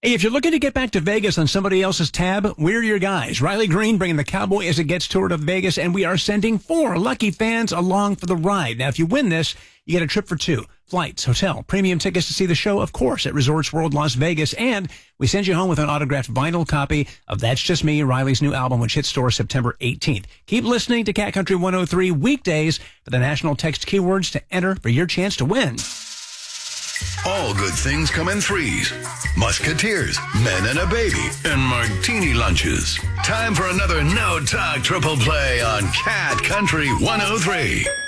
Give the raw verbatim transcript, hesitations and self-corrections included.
Hey, if you're looking to get back to Vegas on somebody else's tab, we're your guys. Riley Green bringing the Cowboy As It Gets tour to Vegas, and we are sending four lucky fans along for the ride. Now, if you win this, you get a trip for two. Flights, hotel, premium tickets to see the show, of course, at Resorts World Las Vegas. And we send you home with an autographed vinyl copy of That's Just Me, Riley's new album, which hits stores September eighteenth. Keep listening to Cat Country one oh three weekdays for the national text keywords to enter for your chance to win. All good things come in threes. Musketeers, men and a baby, and martini lunches. Time for another No Talk Triple Play on Cat Country one oh three.